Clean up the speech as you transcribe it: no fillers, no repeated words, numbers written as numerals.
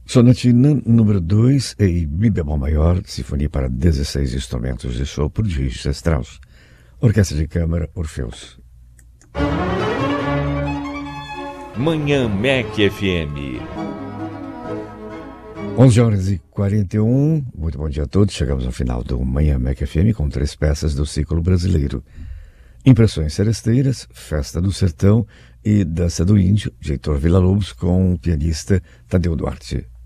Sonatina número 2 em Mi bemol maior, sinfonia para 16 instrumentos de sopro de Richard Strauss. Orquestra de Câmara Orfeus. Manhã MEC FM. 11h41. Muito bom dia a todos. Chegamos ao final do Manhã MEC FM com 3 peças do ciclo brasileiro. Impressões Seresteiras, Festa do Sertão e Dança do Índio, de Heitor Villa-Lobos, com o pianista Tadeu Duarte.